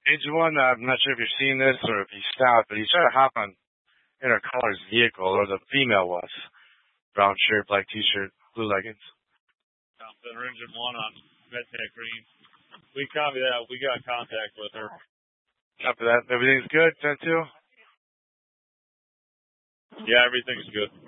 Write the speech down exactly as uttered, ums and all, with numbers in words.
Agent One, uh, I'm not sure if you've seen this or if he stopped, but he tried to hop on Intercolor's vehicle, or the female was. Brown shirt, black t-shirt, blue leggings. Center Engine One on Medtech Green. We copy that. We got contact with her. Copy that. Everything's good, ten two? Yeah, everything's good.